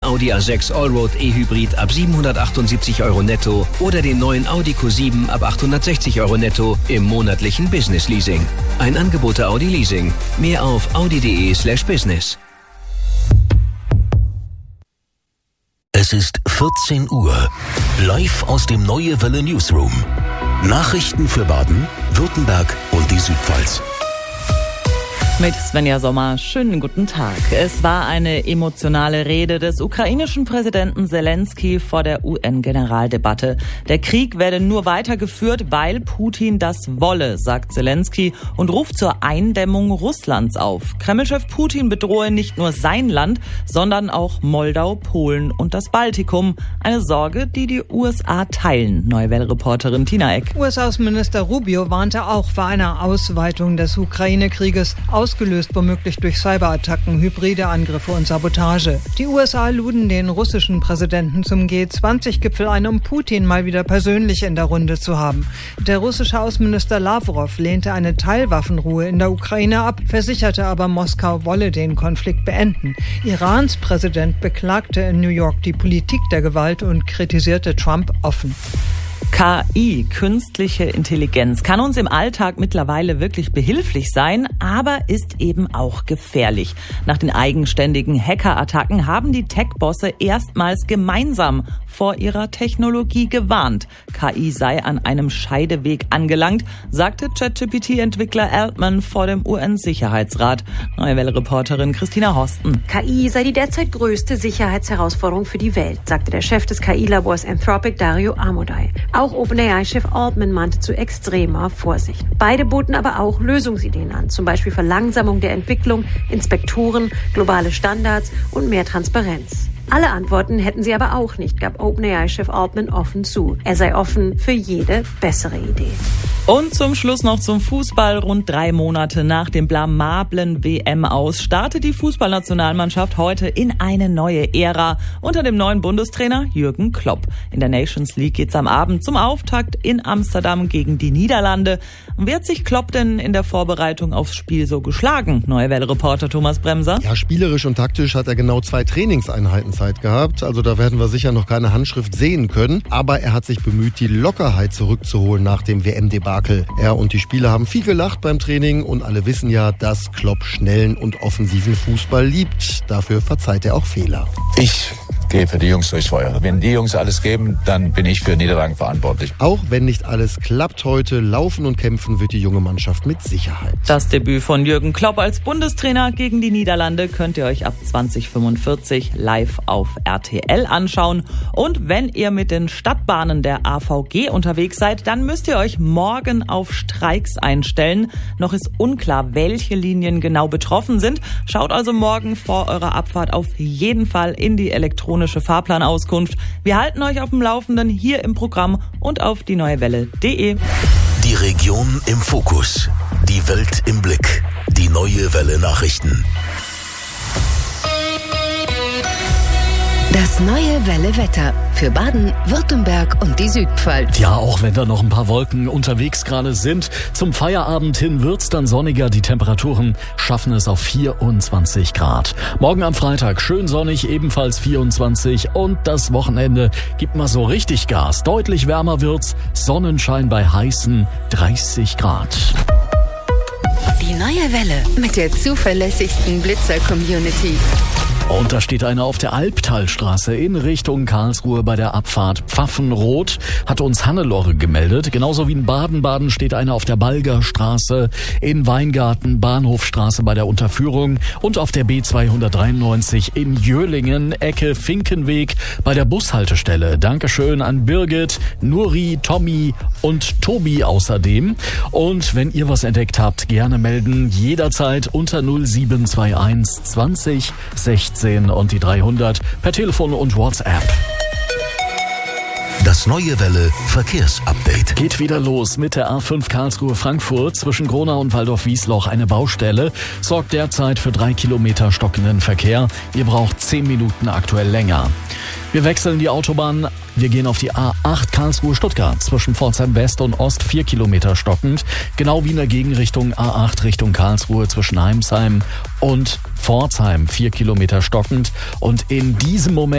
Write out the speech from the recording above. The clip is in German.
Audi A6 Allroad E-Hybrid ab 778 € netto oder den neuen Audi Q7 ab 860 € netto im monatlichen Business Leasing. Ein Angebot der Audi Leasing. Mehr auf audi.de/business. Es ist 14 Uhr. Live aus dem Neue Welle Newsroom. Nachrichten für Baden, Württemberg und die Südpfalz. Mit Svenja Sommer, schönen guten Tag. Es war eine emotionale Rede des ukrainischen Präsidenten Zelensky vor der UN-Generaldebatte. Der Krieg werde nur weitergeführt, weil Putin das wolle, sagt Zelensky und ruft zur Eindämmung Russlands auf. Kremlchef Putin bedrohe nicht nur sein Land, sondern auch Moldau, Polen und das Baltikum. Eine Sorge, die die USA teilen. Neue Welle-Reporterin Tina Eck. US-Außenminister Rubio warnte auch vor einer Ausweitung des Ukraine-Krieges, ausgelöst womöglich durch Cyberattacken, hybride Angriffe und Sabotage. Die USA luden den russischen Präsidenten zum G20-Gipfel ein, um Putin mal wieder persönlich in der Runde zu haben. Der russische Außenminister Lavrov lehnte eine Teilwaffenruhe in der Ukraine ab, versicherte aber, Moskau wolle den Konflikt beenden. Irans Präsident beklagte in New York die Politik der Gewalt und kritisierte Trump offen. KI, künstliche Intelligenz, kann uns im Alltag mittlerweile wirklich behilflich sein, aber ist eben auch gefährlich. Nach den eigenständigen Hackerattacken haben die Tech-Bosse erstmals gemeinsam vor ihrer Technologie gewarnt. KI sei an einem Scheideweg angelangt, sagte ChatGPT-Entwickler Altman vor dem UN-Sicherheitsrat. Neue Welle-Reporterin Christina Horsten. KI sei die derzeit größte Sicherheitsherausforderung für die Welt, sagte der Chef des KI-Labors Anthropic, Dario Amodei. Auch OpenAI-Chef Altman mahnte zu extremer Vorsicht. Beide boten aber auch Lösungsideen an, zum Beispiel Verlangsamung der Entwicklung, Inspektoren, globale Standards und mehr Transparenz. Alle Antworten hätten sie aber auch nicht, gab OpenAI-Chef Altman offen zu. Er sei offen für jede bessere Idee. Und zum Schluss noch zum Fußball. Rund 3 Monate nach dem blamablen WM-Aus startet die Fußballnationalmannschaft heute in eine neue Ära unter dem neuen Bundestrainer Jürgen Klopp. In der Nations League geht's am Abend zum Auftakt in Amsterdam gegen die Niederlande. Wie hat sich Klopp denn in der Vorbereitung aufs Spiel so geschlagen? Neue Welle-Reporter Thomas Bremser. Ja, spielerisch und taktisch hat er genau 2 Trainingseinheiten Zeit gehabt. Also da werden wir sicher noch keine Handschrift sehen können. Aber er hat sich bemüht, die Lockerheit zurückzuholen nach dem WM-Debakel. Er und die Spieler haben viel gelacht beim Training und alle wissen ja, dass Klopp schnellen und offensiven Fußball liebt. Dafür verzeiht er auch Fehler. Ich gehe für die Jungs durchs Feuer. Wenn die Jungs alles geben, dann bin ich für Niederlagen verantwortlich. Auch wenn nicht alles klappt heute, laufen und kämpfen wird die junge Mannschaft mit Sicherheit. Das Debüt von Jürgen Klopp als Bundestrainer gegen die Niederlande könnt ihr euch ab 2045 live auf RTL anschauen. Und wenn ihr mit den Stadtbahnen der AVG unterwegs seid, dann müsst ihr euch morgen auf Streiks einstellen. Noch ist unklar, welche Linien genau betroffen sind. Schaut also morgen vor eurer Abfahrt auf jeden Fall in die elektronische Fahrplanauskunft. Wir halten euch auf dem Laufenden hier im Programm und auf dieneuewelle.de. Die Region im Fokus. Die Welt im Blick. Die Neue Welle Nachrichten. Das Neue Welle Wetter für Baden, Württemberg und die Südpfalz. Ja, auch wenn da noch ein paar Wolken unterwegs gerade sind. Zum Feierabend hin wird's dann sonniger. Die Temperaturen schaffen es auf 24 Grad. Morgen am Freitag schön sonnig, ebenfalls 24. Und das Wochenende gibt mal so richtig Gas. Deutlich wärmer wird's. Sonnenschein bei heißen 30 Grad. Die Neue Welle mit der zuverlässigsten Blitzer-Community. Und da steht einer auf der Albtalstraße in Richtung Karlsruhe bei der Abfahrt Pfaffenrot, hat uns Hannelore gemeldet. Genauso wie in Baden-Baden steht einer auf der Balgerstraße, in Weingarten, Bahnhofstraße bei der Unterführung und auf der B293 in Jöhlingen, Ecke Finkenweg bei der Bushaltestelle. Dankeschön an Birgit, Nuri, Tommy und Tobi außerdem. Und wenn ihr was entdeckt habt, gerne melden, jederzeit unter 0721 20 16 und die 300 per Telefon und WhatsApp. Das Neue Welle Verkehrsupdate. Geht wieder los mit der A5 Karlsruhe-Frankfurt. Zwischen Gronau und Waldorf-Wiesloch eine Baustelle. Sorgt derzeit für 3 Kilometer stockenden Verkehr. Ihr braucht 10 Minuten aktuell länger. Wir wechseln die Autobahn. Wir gehen auf die A8 Karlsruhe-Stuttgart. Zwischen Pforzheim West und Ost 4 Kilometer stockend. Genau wie in der Gegenrichtung A8 Richtung Karlsruhe zwischen Heimsheim und Pforzheim 4 Kilometer stockend. Und in diesem Moment